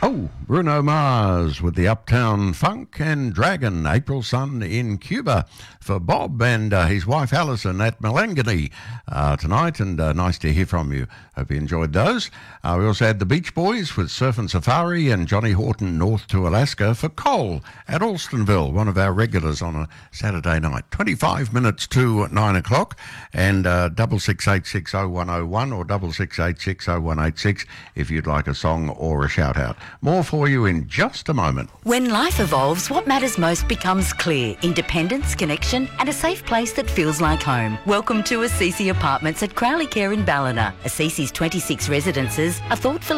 Oh, Bruno Mars with the Uptown Funk and Dragon, April Sun in Cuba for Bob and his wife Alison at Malangani tonight, and nice to hear from you. Hope you enjoyed those. We also had the Beach Boys with Surf and Safari and Johnny Horton North to Alaska for Cole at Alstonville, one of our regulars on a Saturday night. 25 minutes to 9 o'clock, and 66860101 or 66860186 if you'd like a song or a shout out. More for you in just a moment. When life evolves, what matters most becomes clear. Independence, connection and a safe place that feels like home. Welcome to Assisi Apartments at Crowley Care in Ballina. Assisi's 26 residences are thoughtfully